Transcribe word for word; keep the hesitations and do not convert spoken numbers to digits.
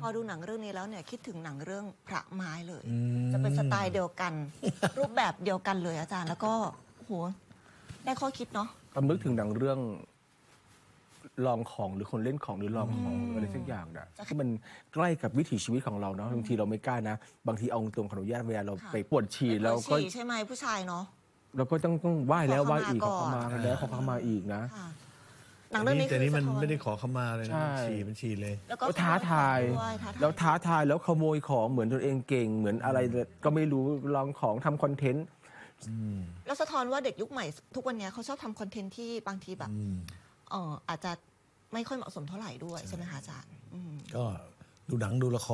พอดูหนังเรื่องนี้แล้วเนี่ยคิดถึงหนังเรื่องพระไม้เลย จะเป็นสไตล์เดียวกัน รูปแบบเดียวกันเลยอาจารย์แล้วก็โหได้ข้อคิดเนาะกำนึกถึงหนังเรื่องลองของหรือคนเล่นของหรือลองของอะไรสักอย่างนะที่มันใกล้กับวิถีชีวิตของเราเนาะบางทีเราไม่กล้านะ บางทีเอาตรงขออนุญาตเวลาเราไปปวดฉี่แล้วก็ใช่ไหมผู้ชายเนาะเราก็ต้องต้องไหว้แล้วไหว้อีกขขออขขมามาก่อนกันแล้วขอขมาอีกนะค่ะหนังเรื่องนี้แต่นี่มันคือสะท้อไม่ได้ขอขมาเลยนะใช่มันฉี่มันฉี่เลยแล้วก็แล้วท้าทายด้วยท้าทายแล้วท้าทายแล้วขโมยของเหมือนตนเองเก่ง เหมือนอะไรก็ไม่รู้ลองของทำคอนเทนต์แล้วสะท้อนว่าเด็กยุคใหม่ทุกวันนี้เขาชอบทำคอนเทนต์ที่บางทีแบบเอออาจจะไม่ค่อยเหมาะสมเท่าไหร่ด้วยใช่ไหมคะอาจารย์อืมก็ดูหนังดูละคร